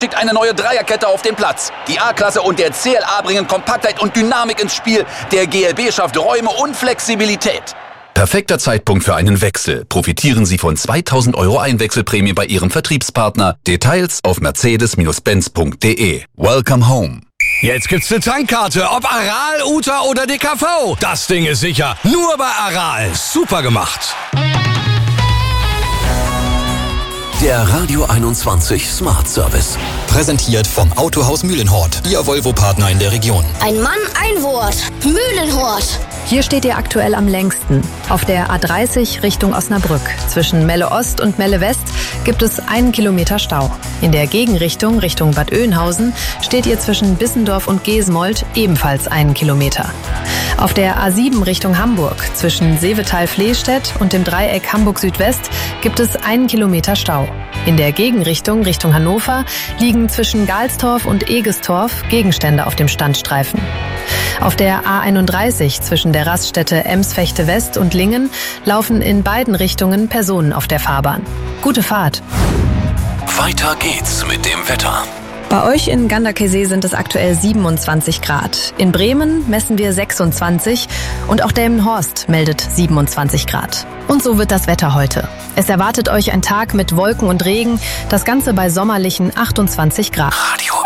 schickt eine neue Dreierkette auf den Platz. Die A-Klasse und der CLA bringen Kompaktheit und Dynamik ins Spiel. Der GLB schafft Räume und Flexibilität. Perfekter Zeitpunkt für einen Wechsel. Profitieren Sie von 2.000 € Einwechselprämie bei Ihrem Vertriebspartner. Details auf mercedes-benz.de. Welcome home. Jetzt gibt's eine Tankkarte, ob Aral, Uta oder DKV. Das Ding ist sicher. Nur bei Aral. Super gemacht. Der Radio 21 Smart Service. Präsentiert vom Autohaus Mühlenhort, Ihr Volvo-Partner in der Region. Ein Mann, ein Wort. Mühlenhort. Hier steht ihr aktuell am längsten. Auf der A30 Richtung Osnabrück. Zwischen Melle Ost und Melle West gibt es 1 Kilometer Stau. In der Gegenrichtung Richtung Bad Oeynhausen steht ihr zwischen Bissendorf und Geesmold ebenfalls 1 Kilometer. Auf der A7 Richtung Hamburg zwischen Seevetal-Flehstedt und dem Dreieck Hamburg Südwest gibt es 1 Kilometer Stau. In der Gegenrichtung Richtung Hannover liegen zwischen Galstorf und Egestorf Gegenstände auf dem Standstreifen. Auf der A31 zwischen der Raststätte Emsfechte West und Lingen laufen in beiden Richtungen Personen auf der Fahrbahn. Gute Fahrt! Weiter geht's mit dem Wetter. Bei euch in Ganderkesee sind es aktuell 27 Grad. In Bremen messen wir 26 und auch Delmenhorst meldet 27 Grad. Und so wird das Wetter heute. Es erwartet euch ein Tag mit Wolken und Regen, das Ganze bei sommerlichen 28 Grad. Radio